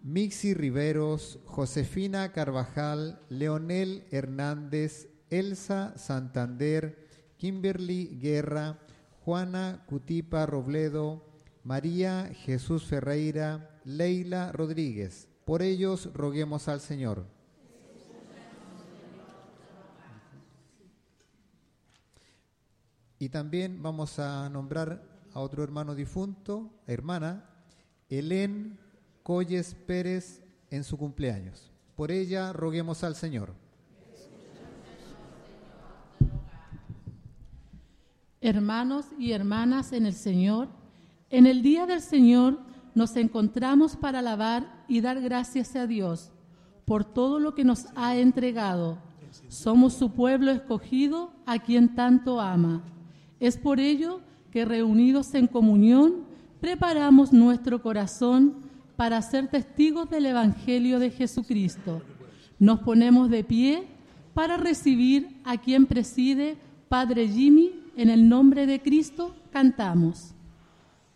Mixi Riveros, Josefina Carvajal, Leonel Hernández, Elsa Santander, Kimberly Guerra, Juana Cutipa Robledo, María Jesús Ferreira, Leila Rodríguez. Por ellos roguemos al Señor. Y también vamos a nombrar a otro hermano difunto, hermana, Helen Colles Pérez, en su cumpleaños. Por ella roguemos al Señor. Hermanos y hermanas en el Señor, en el día del Señor nos encontramos para alabar y dar gracias a Dios por todo lo que nos ha entregado. Somos su pueblo escogido, a quien tanto ama. Es por ello que reunidos en comunión, preparamos nuestro corazón para ser testigos del Evangelio de Jesucristo. Nos ponemos de pie para recibir a quien preside Padre Jimmy. En el nombre de Cristo cantamos.